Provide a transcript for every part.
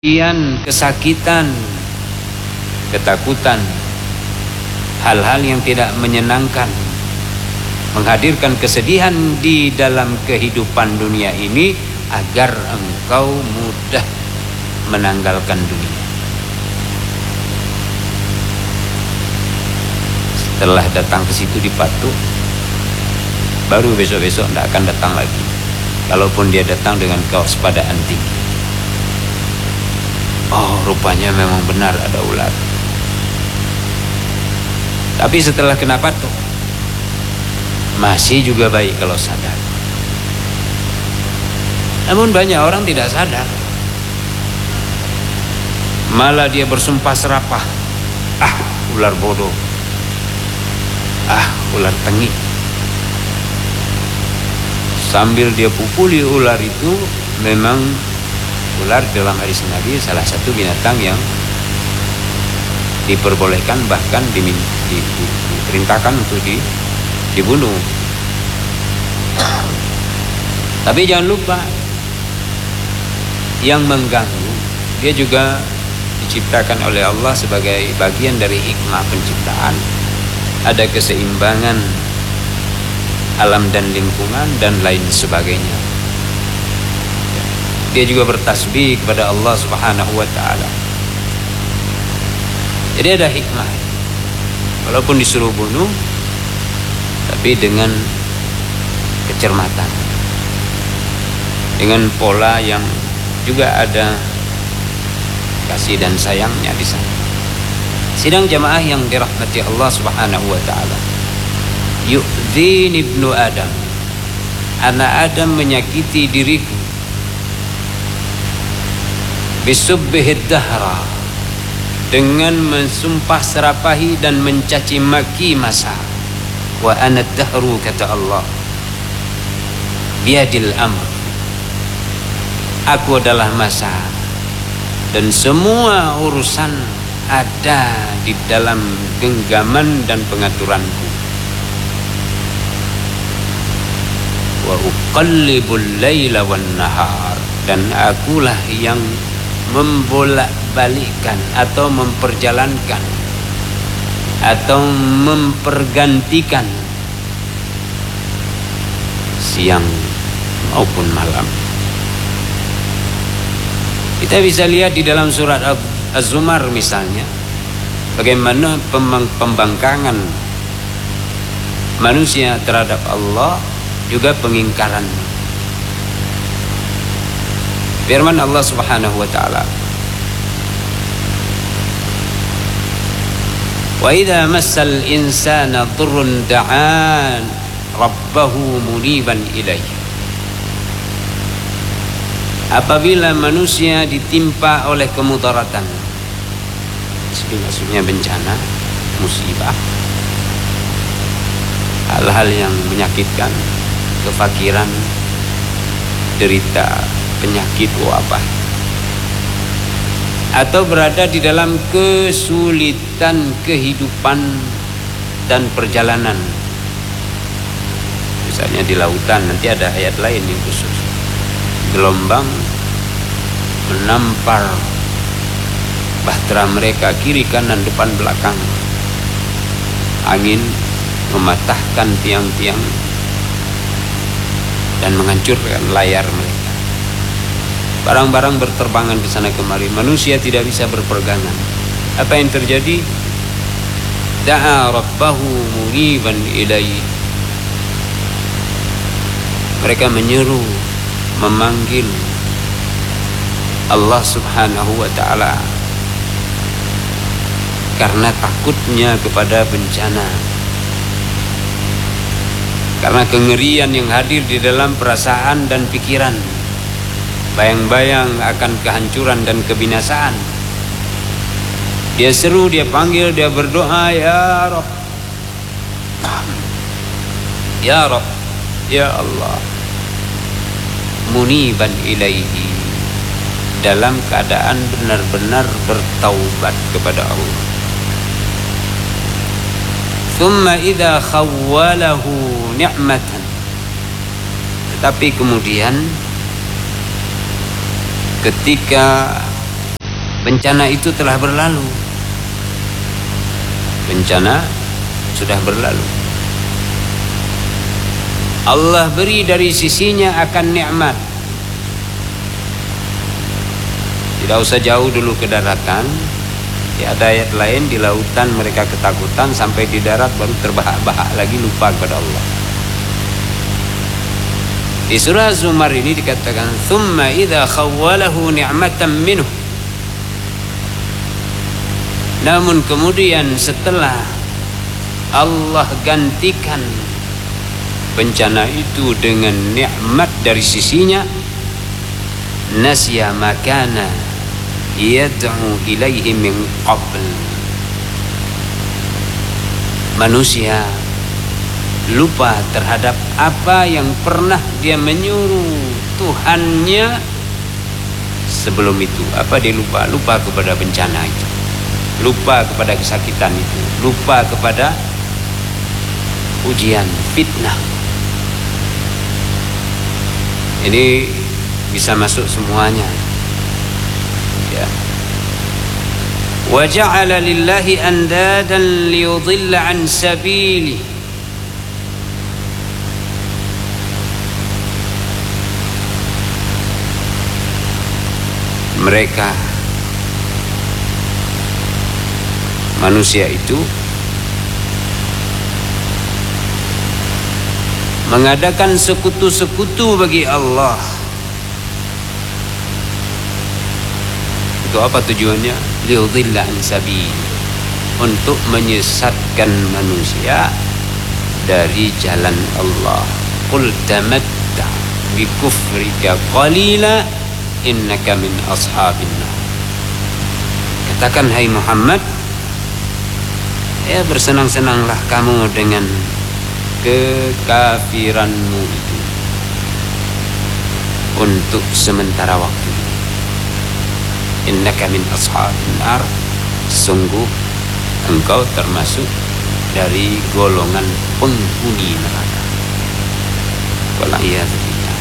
kesakitan, ketakutan, hal-hal yang tidak menyenangkan, menghadirkan kesedihan di dalam kehidupan dunia ini agar engkau mudah menanggalkan dunia. Setelah datang ke situ dipatuk, baru besok-besok tidak akan datang lagi. Kalaupun dia datang dengan kewaspadaan tinggi. Oh, rupanya memang benar ada ular. Tapi setelah kena patuk, masih juga baik kalau sadar. Namun banyak orang tidak sadar. Malah dia bersumpah serapah. Ah, ular bodoh. Ah, ular tengik. Sambil dia pukuli ular itu, memang ular dalam hadis Nabi salah satu binatang yang diperbolehkan, bahkan diperintahkan untuk dibunuh. Tapi jangan lupa, yang mengganggu dia juga diciptakan oleh Allah sebagai bagian dari hikmah penciptaan. Ada keseimbangan alam dan lingkungan dan lain sebagainya. Dia juga bertasbih kepada Allah Subhanahu wa ta'ala. Jadi ada hikmah. Walaupun disuruh bunuh, tapi dengan kecermatan, dengan pola yang juga ada kasih dan sayangnya di sana. Sidang jamaah yang dirahmati Allah Subhanahu wa ta'ala. Yu'dhin ibnu Adam, anak Adam menyakiti diriku, bisubbihid dahra, dengan mensumpah serapahi dan mencaci maki masa. Wa anad dahru, kata Allah, biadil amr, aku adalah masa dan semua urusan ada di dalam genggaman dan pengaturanku. Wa uqallibul laila wan nahar, dan akulah yang membolak-balikkan atau memperjalankan atau mempergantikan siang maupun malam. Kita bisa lihat di dalam surat Az-Zumar misalnya, bagaimana pembangkangan manusia terhadap Allah, juga pengingkaran. Firman Allah Subhanahu wa ta'ala, wa idza massal insana dhurrun da'an rabbahu muniban ilaihi. Apabila manusia ditimpa oleh kemudaratan, maksudnya bencana, musibah, hal-hal yang menyakitkan, kefakiran, derita, penyakit, wabah, atau berada di dalam kesulitan kehidupan dan perjalanan, misalnya di lautan. Nanti ada ayat lain yang khusus. Gelombang menampar bahtera mereka kiri kanan depan belakang, angin mematahkan tiang-tiang dan menghancurkan layar mereka. Barang-barang berterbangan ke sana kemari, manusia tidak bisa berpegangan. Apa yang terjadi? Da'a rabbahu muniban ilaihi. Mereka menyeru, memanggil Allah Subhanahu wa ta'ala karena takutnya kepada bencana, karena kengerian yang hadir di dalam perasaan dan pikiran, bayang-bayang akan kehancuran dan kebinasaan. Dia seru, dia panggil, dia berdoa, ya Rabb, ya Rabb, ya Allah, muniban ilaihi, dalam keadaan benar-benar bertaubat kepada Allah. Thumma idza khawwalahu ni'matan, tetapi kemudian ketika bencana itu telah berlalu. Bencana sudah berlalu. Allah beri dari sisinya akan nikmat. Tidak usah jauh dulu ke daratan. Ya, ada ayat lain di lautan mereka ketakutan, sampai di darat baru terbahak-bahak lagi, lupa kepada Allah. Di surah Zumar ini dikatakan, "Tsumma idza khawwalahu ni'matan minhu." Namun kemudian setelah Allah gantikan bencana itu dengan nikmat dari sisinya, nasya makana yad'u ilaihi min qabl. Manusia lupa terhadap apa yang pernah dia menyuruh Tuhannya sebelum itu. Apa dia lupa? Lupa kepada bencana itu, lupa kepada kesakitan itu, lupa kepada ujian, fitnah. Ini bisa masuk semuanya. Ya. Wa ja'ala lillahi andadan liyudilla an sabili. Mereka manusia itu mengadakan sekutu-sekutu bagi Allah. Itu apa tujuannya? Liyudilla an sabil, untuk menyesatkan manusia dari jalan Allah. Qul tamatta bi kufrika qalila innaka min ashabin nar. Katakan, hai Muhammad, ya bersenang-senanglah kamu dengan kekafiranmu itu untuk sementara waktu. Innaka min ashabin nar, sungguh engkau termasuk dari golongan penghuni neraka. Wala'iyadzubillah.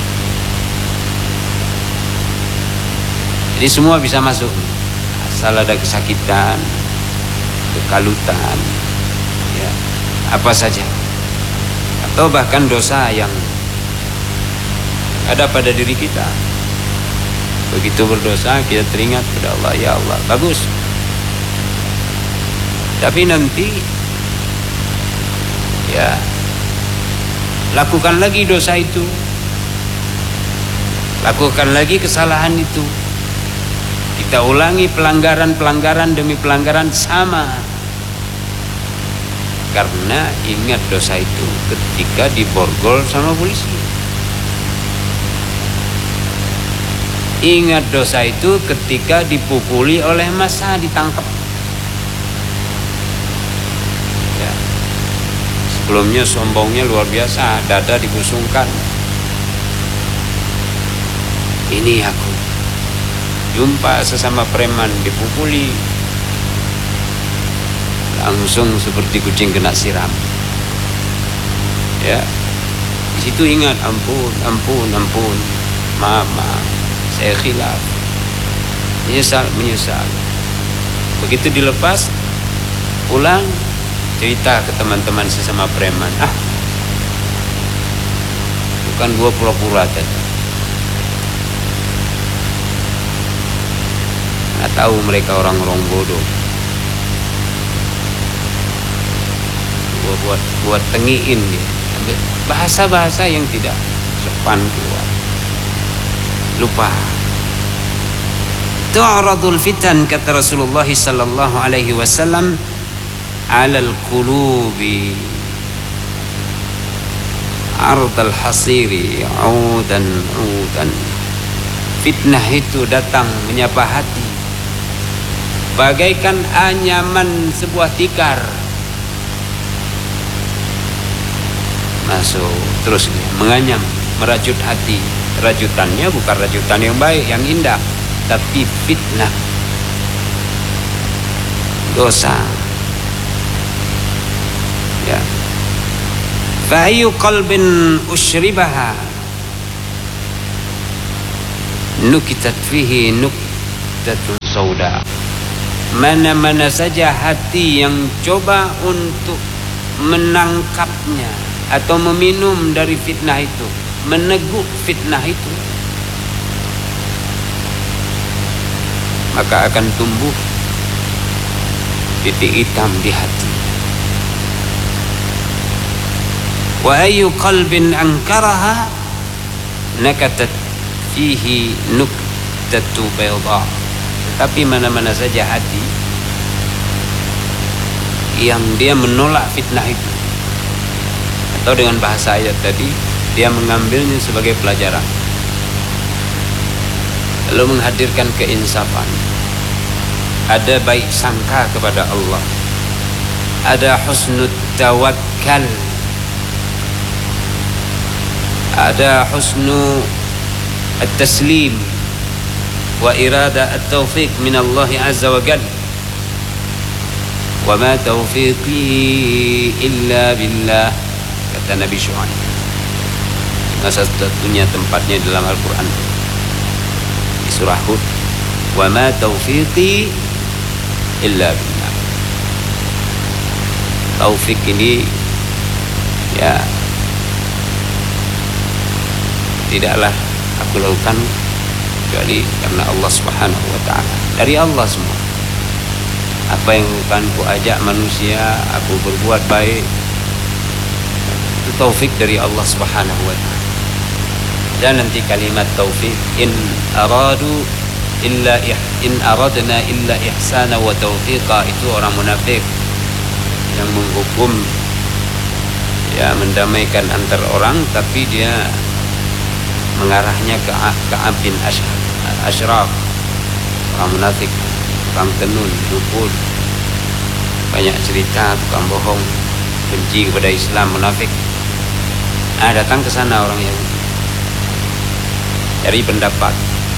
Jadi semua bisa masuk, asal ada kesakitan, kekalutan, ya, apa saja, atau bahkan dosa yang ada pada diri kita. Begitu berdosa kita teringat kepada Allah, ya Allah, bagus. Tapi nanti ya lakukan lagi dosa itu, lakukan lagi kesalahan itu. Kita ulangi pelanggaran demi pelanggaran sama. Karena ingat dosa itu ketika diborgol sama polisi. Ingat dosa itu ketika dipukuli oleh massa, ditangkap. Ya. Sebelumnya sombongnya luar biasa, dada dibusungkan. Ini aku. Jumpa sesama preman dipukuli, langsung seperti kucing kena siram. Ya. Di situ ingat, ampun. Maaf. Saya khilaf, menyesal. Begitu dilepas, pulang, cerita ke teman-teman sesama preman. Bukan gua pura-pura tadi. Nggak tahu mereka orang-orang bodoh. Gua buat tengiin dia. Bahasa-bahasa yang tidak sopan keluar. Lupa. Tu'radul fitan, kata Rasulullah sallallahu alaihi wasallam, 'alal qulubi 'ardal hasiri 'udan. Fitnah itu datang menyapa hati bagaikan anyaman sebuah tikar. Masuk terus menganyam, merajut hati. Rajutannya bukan rajutan yang baik, yang indah, tapi fitnah, dosa. Ya. Fa ayyu qalbin ushribaha nukitat fihi nuktatun sauda. Mana-mana saja hati yang coba untuk menangkapnya atau meminum dari fitnah itu, meneguk fitnah itu, maka akan tumbuh titik hitam di hati. Wa ayyu qalbin ankaraha nakatat fihi nuktatu bayda. Tapi mana-mana saja hati yang dia menolak fitnah itu, atau dengan bahasa ayat tadi, dia mengambilnya sebagai pelajaran, lalu menghadirkan keinsafan, ada baik sangka kepada Allah, ada husnul tawakkal, ada husnul at-taslim wa irada at-taufiq min Allah azza wa jalla. Wa ma taufiqi illa billah, kata Nabi Syuaib. Masa satunya tempatnya dalam Al-Quran di surah Hud, wa ma taufiqi illa billah. Taufik ini ya tidaklah aku lakukan kecuali karena Allah Subhanahu wa ta'ala. Dari Allah semua. Apa yang bukan ku ajak manusia, aku berbuat baik, itu taufik dari Allah Subhanahu wa ta'ala. Dan nanti kalimat taufik, in aradna illa ihsana wa taufiqa, itu orang munafik yang menghukum, ya, mendamaikan antar orang, tapi dia mengarahnya ke Ka'ab bin Ashraf, orang munafik, tukang tenun, dukun, banyak cerita, tukang bohong, benci kepada Islam, munafik. Datang ke sana orang Yahudi dari pendapat,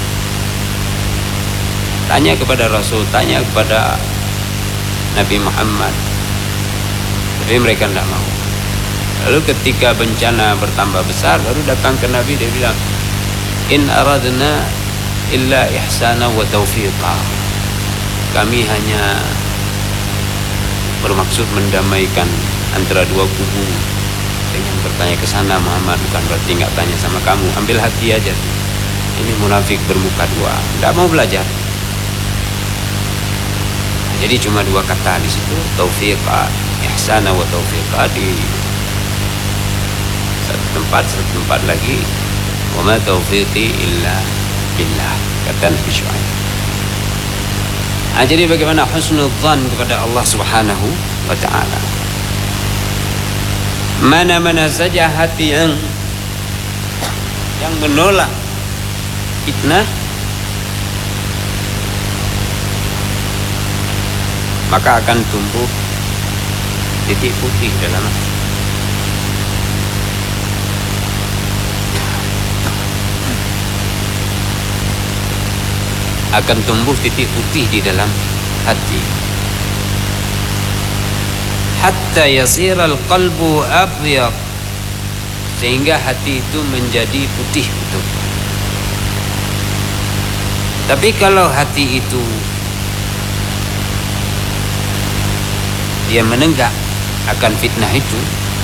tanya kepada Rasul, tanya kepada Nabi Muhammad, tapi mereka tidak mau. Lalu ketika bencana bertambah besar, baru datang ke Nabi, dia bilang, in aradna illa ihsana wa taufiqa. Kami hanya bermaksud mendamaikan antara dua kubu dengan bertanya ke sana Muhammad, bukan berarti nggak tanya sama kamu. Ambil hati aja. Ini munafik bermuka dua, nggak mau belajar. Jadi cuma dua kata di situ, taufiqa, ihsana wa taufiqa. Di satu tempat lagi, wa ma taufiqi illa billah, kata Nabi Syuaib. Jadi bagaimana husnul dzan kepada Allah Subhanahu wa ta'ala. Mana-mana saja hati yang menolak fitnah, maka akan tumbuh titik putih dalam hati. Akan tumbuh titik putih di dalam hati. Hatta yasiral qalbu abyad, sehingga hati itu menjadi putih betul. Tapi kalau hati itu dia menenggak akan fitnah itu,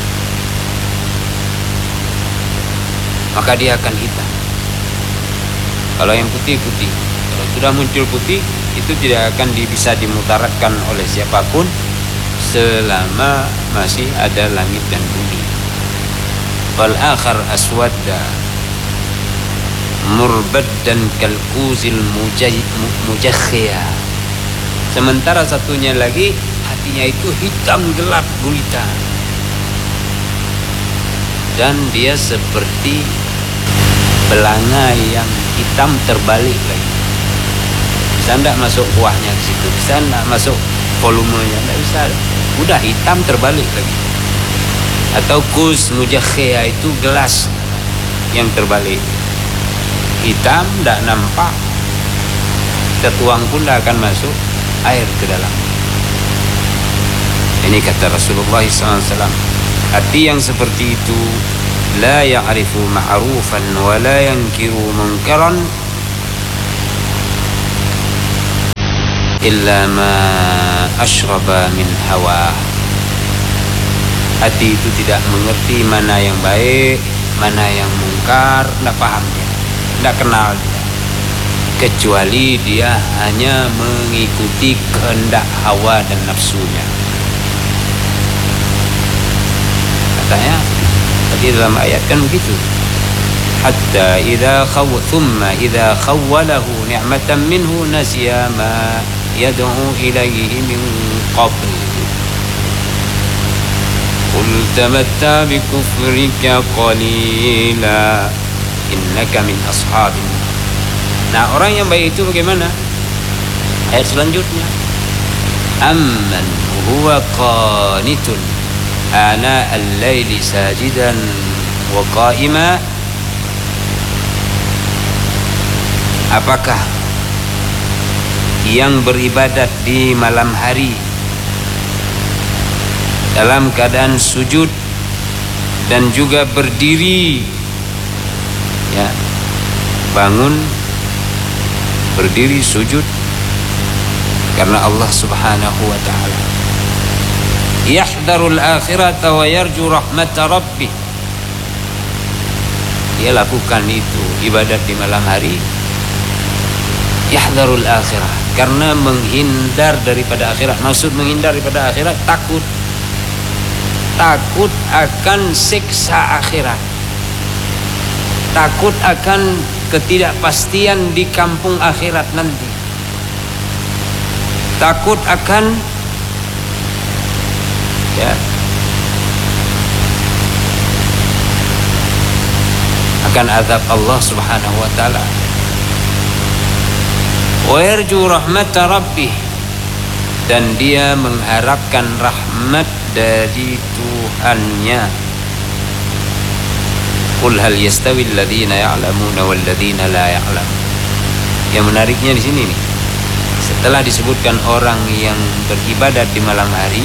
maka dia akan hitam. Kalau yang putih-putih, kalau sudah muncul putih, itu tidak akan bisa dimutaratkan oleh siapapun selama masih ada langit dan bumi. Wal akhar aswadda murbaddan kalkuzil mujakhia. Sementara satunya lagi hatinya itu hitam gelap gulita, dan dia seperti belanga yang hitam terbalik lagi. Bisa enggak masuk kuahnya ke situ, bisa enggak masuk volumenya, enggak bisa, udah hitam terbalik lagi. Atau kus mujakhia, itu gelas yang terbalik, hitam, enggak nampak, kita tuang pun enggak akan masuk air ke dalam. Ini kata Rasulullah SAW, hati yang seperti itu la ya'rifu ma'rufan wa la yankiru munkaran illa ma asyraba min hawa. Hati itu tidak mengerti mana yang baik, mana yang mungkar, tidak paham dia, tidak kenal dia, kecuali dia hanya mengikuti kehendak hawa dan nafsunya. Katanya tadi dalam ayat kan begitu, hatta thumma idza khawwalahu ni'matan minhu nasiya ma yad'u ilayhi min qabl qul tamatta bi kufrika qalila innaka min ashabin. Nah, orang yang baik itu bagaimana? Ayat selanjutnya, amman huwa qanitun ana al-laili sajidan wa qa'ima. Apakah yang beribadat di malam hari dalam keadaan sujud dan juga berdiri, ya, bangun, berdiri, sujud karena Allah Subhanahu wa ta'ala. Yahdharul akhirata wa yarju rahmata rabbih. Dia lakukan itu, ibadat di malam hari. Yahdharul akhirah, karena menghindar daripada akhirat. Maksud menghindar daripada akhirat, takut akan siksa akhirat, takut akan ketidakpastian di kampung akhirat nanti, takut akan akan azab Allah Subhanahu wa ta'ala. Wa yarju rahmata rabbih, dan dia mengharapkan rahmat dari Tuhannya. Qul hal yastawi alladhina ya'lamuna wal ladzina la ya'lamun. Yang menariknya di sini nih, setelah disebutkan orang yang beribadat di malam hari,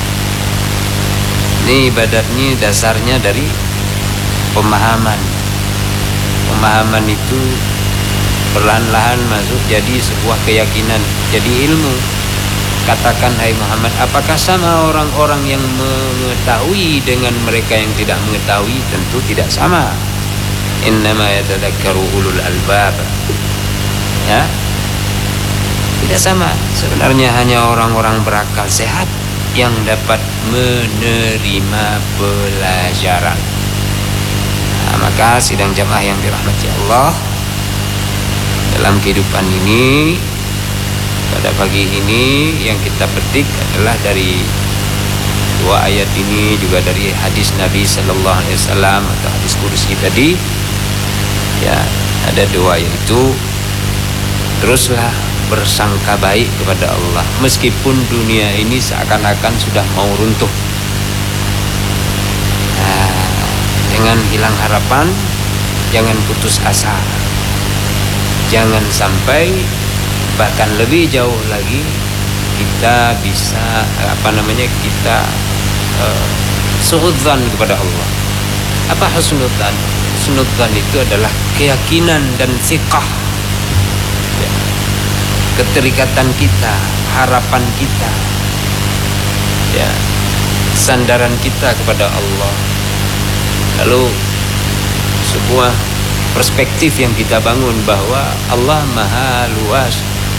ini ibadatnya dasarnya dari pemahaman. Pemahaman itu perlahan-lahan masuk jadi sebuah keyakinan, jadi ilmu. Katakan, hai Muhammad, apakah sama orang-orang yang mengetahui dengan mereka yang tidak mengetahui? Tentu tidak sama. Innama yatadzakkaru ulul albab. Ya, tidak sama. Sebenarnya hanya orang-orang berakal sehat yang dapat menerima pelajaran. Nah, maka sidang jamaah yang dirahmati Allah, dalam kehidupan ini, pada pagi ini yang kita petik adalah dari dua ayat ini, juga dari hadis Nabi Sallallahu Alaihi Wasallam atau hadis kursi tadi. Ya, ada dua, yaitu teruslah bersangka baik kepada Allah meskipun dunia ini seakan-akan sudah mau runtuh. Nah, jangan hilang harapan, jangan putus asa, jangan sampai, bahkan lebih jauh lagi, kita bisa kita suudzan kepada Allah. Apa husnudzan? Husnudzan itu adalah keyakinan dan thiqah, ya, keterikatan kita, harapan kita, ya, sandaran kita kepada Allah. Lalu sebuah perspektif yang kita bangun bahwa Allah maha luas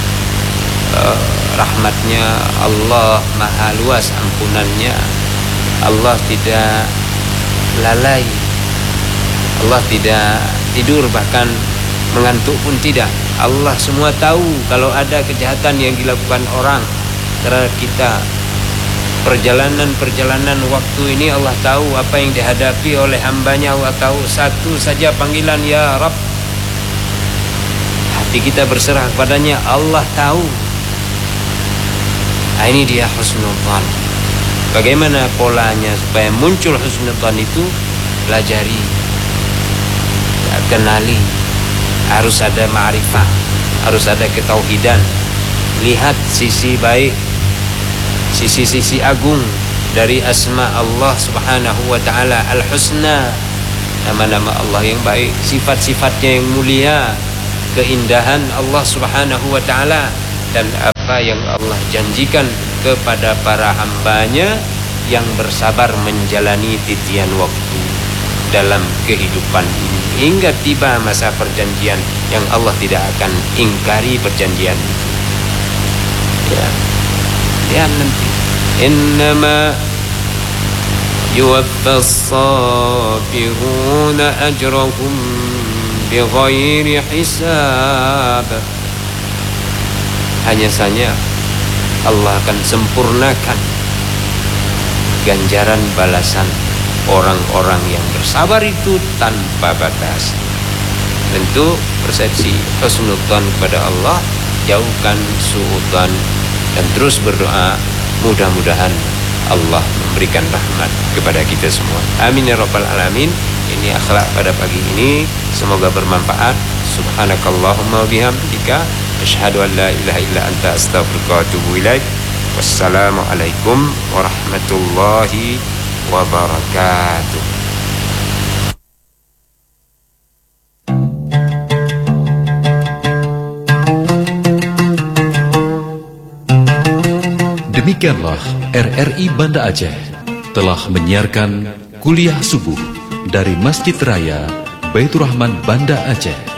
rahmatnya, Allah maha luas ampunannya, Allah tidak lalai, Allah tidak tidur, bahkan mengantuk pun tidak. Allah semua tahu kalau ada kejahatan yang dilakukan orang terhadap kita. Perjalanan waktu ini Allah tahu apa yang dihadapi oleh hambanya. Allah tahu. Satu saja panggilan, ya Rabb, hati kita berserah kepadanya, Allah tahu. Nah, ini dia husnudzan. Bagaimana polanya supaya muncul husnudzan itu? Pelajari, ya, kenali. Harus ada ma'rifah, harus ada ketauhidan. Lihat sisi baik, sisi-sisi agung dari asma Allah Subhanahu wa ta'ala al-husna, nama-nama Allah yang baik, sifat-sifatnya yang mulia, keindahan Allah Subhanahu wa ta'ala, dan apa yang Allah janjikan kepada para hambanya yang bersabar menjalani titian waktu dalam kehidupan ini hingga tiba masa perjanjian yang Allah tidak akan ingkari perjanjian itu. Ya, lihat nanti. Innama yuwaffas sabiruna ajrahum bighairi hisab. Hanya saja Allah akan sempurnakan ganjaran balasan orang-orang yang bersabar itu tanpa batas. Tentu persepsi husnudzon kepada Allah, jauhkan suudzon, dan terus berdoa mudah-mudahan Allah memberikan rahmat kepada kita semua. Amin ya rabbal alamin. Ini akhlak pada pagi ini, semoga bermanfaat. Subhanakallahumma bihamdika asyhadu an la ilaha illa anta astaghfiruka wa atubu ilaik. Wassalamualaikum warahmatullahi wabarakatuh. Demikianlah RRI Banda Aceh telah menyiarkan kuliah subuh dari Masjid Raya Baitur Rahman Banda Aceh.